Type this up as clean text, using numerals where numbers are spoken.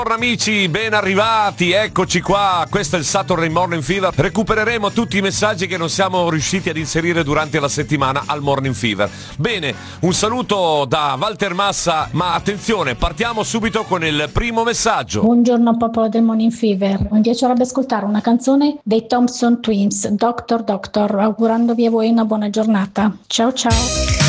Buongiorno amici, ben arrivati, eccoci qua, questo è il Saturday Morning Fever. Recupereremo tutti i messaggi che non siamo riusciti ad inserire durante la settimana al Morning Fever. Bene, un saluto da Walter Massa, ma attenzione, partiamo subito con il primo messaggio. Buongiorno popolo del Morning Fever, mi piacerebbe ascoltare una canzone dei Thompson Twins, Doctor Doctor, augurandovi a voi una buona giornata. Ciao ciao.